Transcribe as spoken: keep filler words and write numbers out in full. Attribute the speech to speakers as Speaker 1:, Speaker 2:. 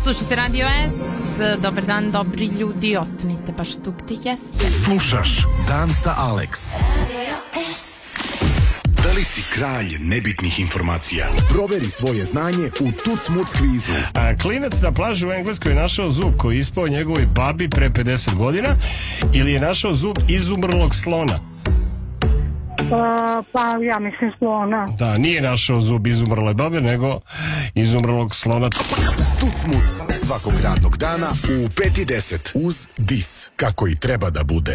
Speaker 1: Slušajte Radio S, dobar dan, dobri ljudi, ostanite baš tu gde jeste.
Speaker 2: Slušaš Dan sa Alex. Da li si kralj nebitnih informacija? Proveri svoje znanje u Tuc Muc kvizu.
Speaker 3: A, klinac na plaži u Engleskoj je našao zub koji je ispao njegovoj babi pre pedeset godina ili je našao zub izumrlog slona?
Speaker 4: Uh, pa ja mislim slona.
Speaker 3: Da, nije našao zub izumrle babe, nego izumrlog slona.
Speaker 2: Tuc Muc svakog radnog dana u pet i deset uz Dis, kako i treba da bude.